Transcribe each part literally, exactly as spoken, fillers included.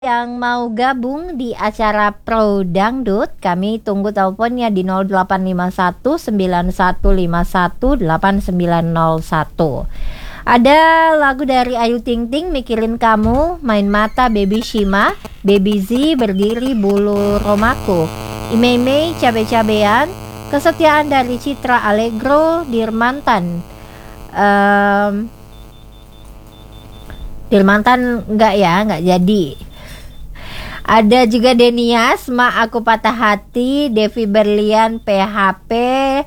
yang mau gabung di acara Pro Dangdut, kami tunggu teleponnya di nol delapan lima satu sembilan satu lima satu delapan sembilan nol satu. Ada lagu dari Ayu Ting Ting, Mikirin Kamu, Main Mata Baby Shima, Baby Z, Berdiri Bulu Romaku, Imei Mei, Cabe-Cabean, Kesetiaan dari Citra Allegro, Dirmantan. um, Dirmantan enggak ya, enggak jadi. Ada juga Denias, Ma Aku Patah Hati, Devi Berlian, P H P,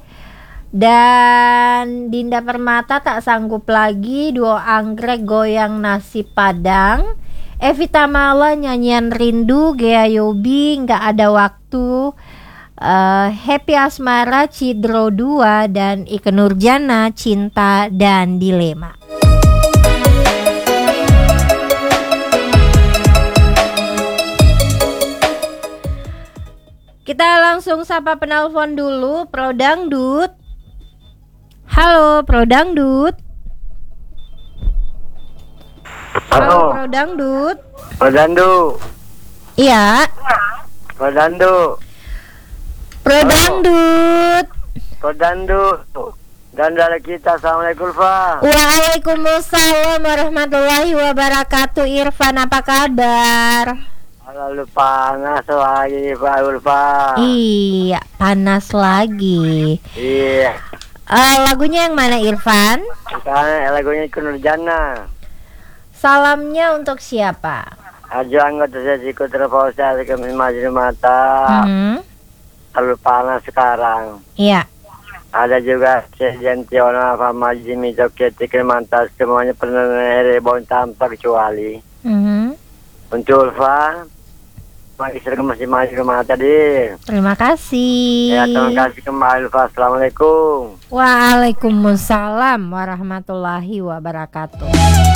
dan Dinda Permata, Tak Sanggup Lagi, Duo Anggrek, Goyang Nasi Padang, Evita Mala, Nyanyian Rindu, Gea Yobi, Nggak Ada Waktu, uh, Happy Asmara, Cidro dua, dan Ike Nurjana, Cinta dan Dilema. Kita langsung sapa penelpon dulu, Pro Dangdut. Halo, Pro Dangdut. Halo, Pro Dangdut. Pro Dangdut. Iya. Pro Dangdut. Pro Dangdut. Pro Dangdut. Dan dari kita, Assalamualaikum, Ulfa. Waalaikumsalam warahmatullahi wabarakatuh. Irfan, apa kabar? Lalu panas lagi, Pak Ulfa. Iya, panas lagi. Iya. Uh, lagunya yang mana, Irfan? Sekarang lagunya Ike Nurjana. Salamnya untuk siapa? Ajo anggota sesi Kutra Pausa ke Maju Mata. Hmm. Lalu panas sekarang. Iya. Ada juga Sejen Tiona, Fama Jimmy Joket, Mantas, semuanya pernah rebon tanpa kecuali. Hmm. Untuk Ulfa, istri masih maju kemana tadi? Terima kasih. Ya, terima kasih kembali, Ulfa. Assalamualaikum. Waalaikumsalam warahmatullahi wabarakatuh.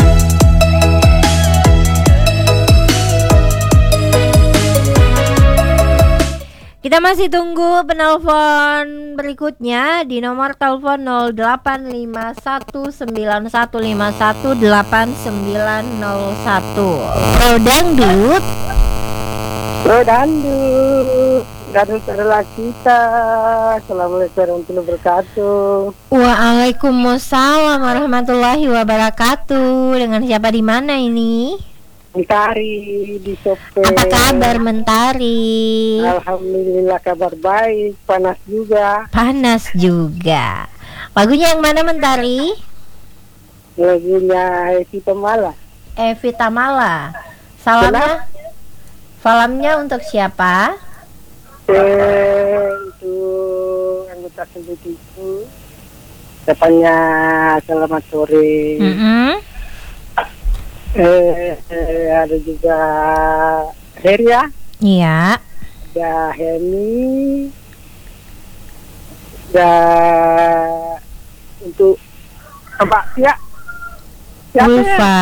Kita masih tunggu penelpon berikutnya di nomor telepon nol delapan lima satu sembilan satu lima satu delapan sembilan nol satu. Pro Dangdut. Pro Dangdut. Dangdut adalah kita. Assalamualaikum warahmatullahi wabarakatuh. Waalaikumsalam warahmatullahi wabarakatuh. Dengan siapa di mana ini? Mentari di Sope. Apa kabar Mentari? Alhamdulillah kabar baik. Panas juga. Panas juga. Lagunya yang mana Mentari? Lagunya Evita Mala. Evita Mala. Salamnya? Salamnya untuk siapa? Eh, untuk anggota sendiriku. Depannya selamat sore. Mm-hmm. Eh, eh, ada juga Heria. Iya. Ada Hemi. Dan untuk Mbak Tia. Ulfa.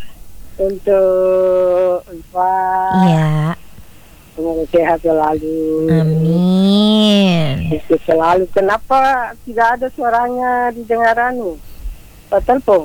Untuk Ulfa. Iya. Semoga sehat selalu. Amin. Sehat selalu. Kenapa tidak ada suaranya di dengaranmu? Pak telepon.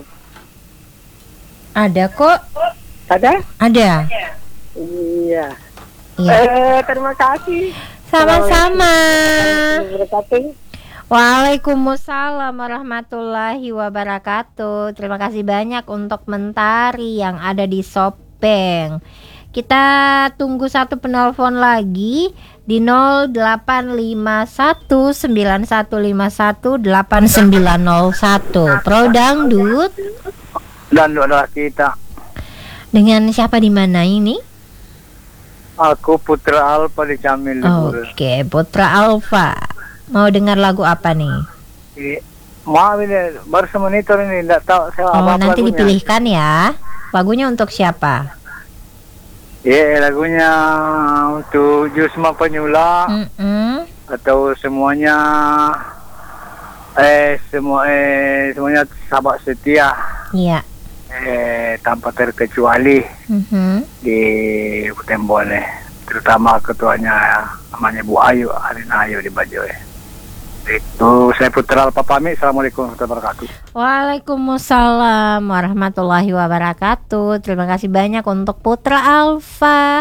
Ada kok. Ada? Ada. Iya. Iya. Eh, terima kasih. Sama-sama. Wabarakatuh. Waalaikumsalam warahmatullahi wabarakatuh. Terima kasih banyak untuk Mentari yang ada di Sopeng. Kita tunggu satu penelpon lagi di nol delapan lima satu sembilan satu lima satu delapan sembilan nol satu. Pro Dangdut. Dan adalah kita. Dengan siapa di mana ini? Aku Putra Alfa di Camil. Oke, Putra Alfa. Mau dengar lagu apa nih? Maaf ini baru semonitor ini, tidak tahu saya Oh, apa nanti lagunya. Dipilihkan ya. Lagunya untuk siapa? Ya, lagunya untuk Jusma Penyula. Mm-mm. Atau semuanya eh semua eh semuanya sahabat setia. Iya. Eh tanpa terkecuali Mm-hmm. di Tembone, terutama ketuanya namanya Bu Ayu, Arina Ayu di Bajoe. Itu saya Putra Alfa pamit. Assalamualaikum warahmatullahi wabarakatuh. Waalaikumsalam warahmatullahi wabarakatuh. Terima kasih banyak untuk Putra Alfa.